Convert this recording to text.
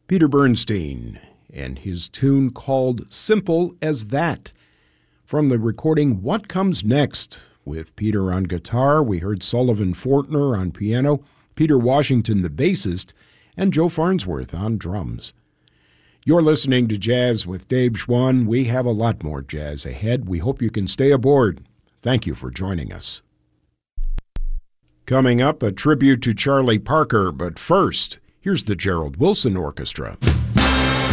Peter Bernstein and his tune called Simple as That. From the recording What Comes Next, with Peter on guitar, we heard Sullivan Fortner on piano, Peter Washington the bassist, and Joe Farnsworth on drums. You're listening to Jazz with Dave Schwann. We have a lot more jazz ahead. We hope you can stay aboard. Thank you for joining us. Coming up, a tribute to Charlie Parker, but first, here's the Gerald Wilson Orchestra.